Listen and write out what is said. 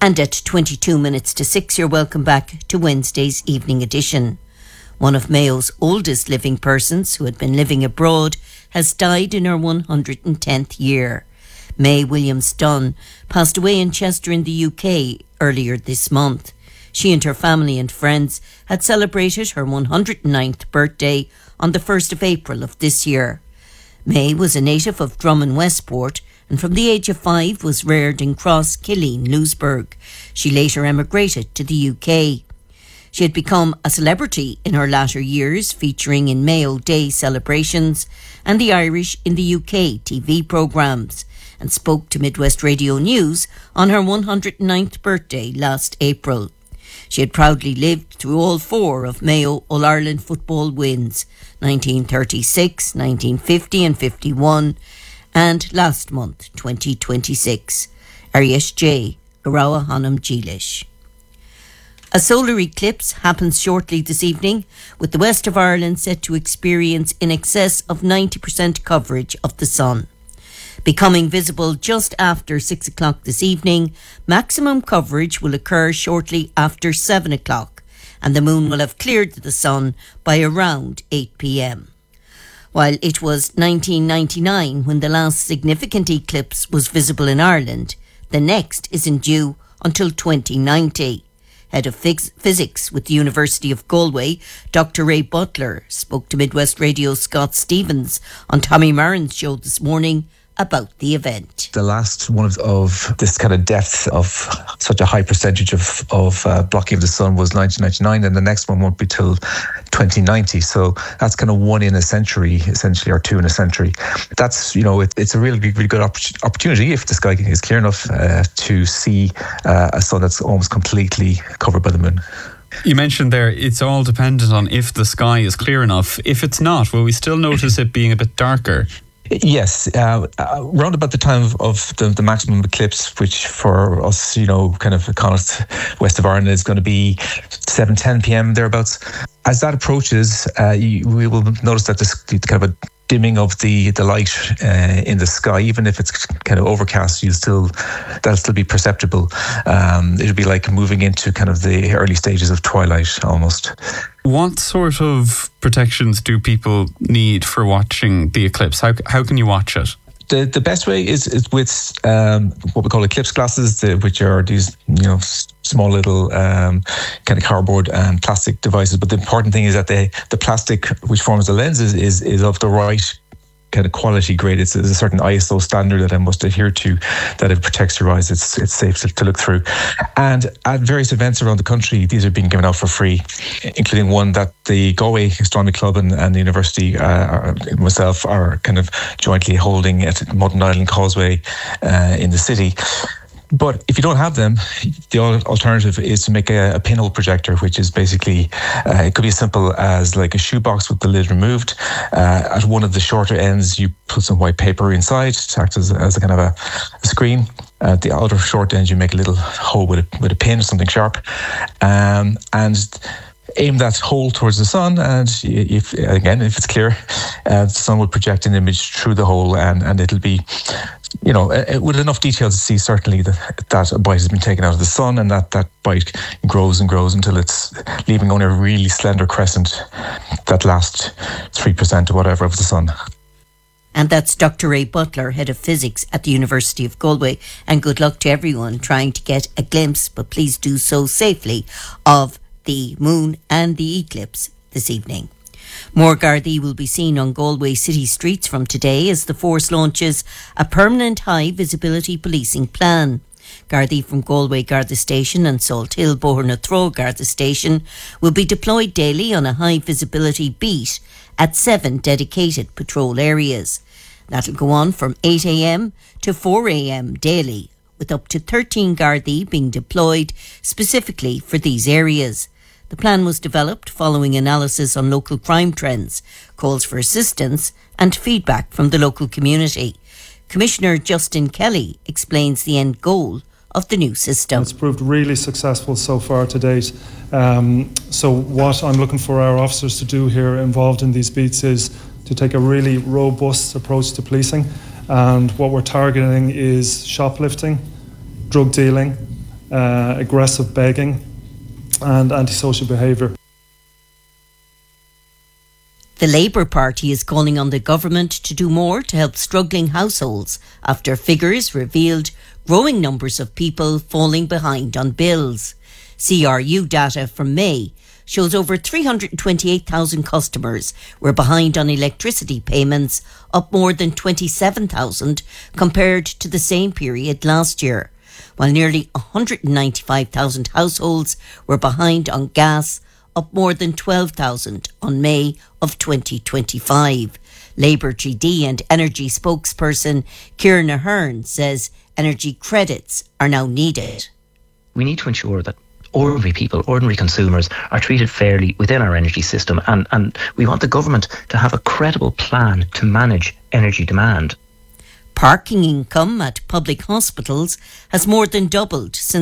And at 22 minutes to 6, you're welcome back to Wednesday's evening edition. One of Mayo's oldest living persons, who had been living abroad, has died in her 110th year. May Williams Dunn passed away in Chester in the UK earlier this month. She and her family and friends had celebrated her 109th birthday on the 1st of April of this year. May was a native of Drummond Westport and from the age of 5 was reared in Cross, Killeen, Louisburgh. She later emigrated to the UK. She had become a celebrity in her latter years, featuring in Mayo Day celebrations and the Irish in the UK TV programmes, and spoke to Midwest Radio News on her 109th birthday last April. She had proudly lived through all 4 of Mayo All-Ireland football wins, 1936, 1950 and 51, and last month, 2026. Arias J. Garawa Hanam Jilish. A solar eclipse happens shortly this evening, with the west of Ireland set to experience in excess of 90% coverage of the sun. Becoming visible just after 6 o'clock this evening, maximum coverage will occur shortly after 7 o'clock, and the moon will have cleared the sun by around 8 p.m. While it was 1999 when the last significant eclipse was visible in Ireland, the next isn't due until 2090. Head of Physics with the University of Galway, Dr. Ray Butler, spoke to Midwest Radio's Scott Stevens on Tommy Marin's show this morning about the event. The last one of this kind of depth of such a high percentage of blocking of the sun was 1999, and the next one won't be till 2090. So that's kind of one in a century, essentially, or 2 in a century. That's, it's a really good opportunity if the sky is clear enough to see a sun that's almost completely covered by the moon. You mentioned there it's all dependent on if the sky is clear enough. If it's not, will we still notice it being a bit darker? Yes, around about the time of the maximum eclipse, which for us, kind of Connacht, west of Ireland, is going to be 7:10 p.m. thereabouts. As that approaches, we will notice that this kind of a dimming of the light in the sky, even if it's kind of overcast, that'll still be perceptible. It'll be like moving into kind of the early stages of twilight almost. What sort of protections do people need for watching the eclipse? How can you watch it? The best way is with what we call eclipse glasses, which are these small little kind of cardboard and plastic devices. But the important thing is that the plastic which forms the lenses is of the right kind of quality grade. It's a certain ISO standard that I must adhere to, that it protects your eyes. It's safe to look through. And at various events around the country, these are being given out for free, including one that the Galway Astronomy Club and the university, myself, are kind of jointly holding at Modern Island Causeway in the city. But if you don't have them, the alternative is to make a pinhole projector, which is basically, it could be as simple as like a shoebox with the lid removed. At one of the shorter ends, you put some white paper inside to act as a kind of a screen. At the outer short end, you make a little hole with a pin, something sharp, and aim that hole towards the sun, and if it's clear, the sun will project an image through the hole, and it'll be, with enough detail to see certainly that a bite has been taken out of the sun, and that bite grows and grows until it's leaving only a really slender crescent, that last 3% or whatever of the sun. And that's Dr. Ray Butler, Head of Physics at the University of Galway. And good luck to everyone trying to get a glimpse, but please do so safely, of the moon and the eclipse this evening. More Gardaí will be seen on Galway city streets from today as the force launches a permanent high visibility policing plan. Gardaí from Galway Garda Station and Salt Hill Bohernathrow Garda Station will be deployed daily on a high visibility beat at 7 dedicated patrol areas. That'll go on from 8 a.m. to 4 a.m. daily, with up to 13 Gardaí being deployed specifically for these areas. The plan was developed following analysis on local crime trends, calls for assistance and feedback from the local community. Commissioner Justin Kelly explains the end goal of the new system. It's proved really successful so far to date. So what I'm looking for our officers to do here involved in these beats is to take a really robust approach to policing. And what we're targeting is shoplifting, drug dealing, aggressive begging and antisocial behaviour. The Labour Party is calling on the government to do more to help struggling households after figures revealed growing numbers of people falling behind on bills. CRU data from May shows over 328,000 customers were behind on electricity payments, up more than 27,000 compared to the same period last year, while nearly 195,000 households were behind on gas, up more than 12,000 on May of 2025. Labour GD and energy spokesperson Kieran Ahern says energy credits are now needed. We need to ensure that ordinary people, ordinary consumers are treated fairly within our energy system, and we want the government to have a credible plan to manage energy demand. Parking income at public hospitals has more than doubled since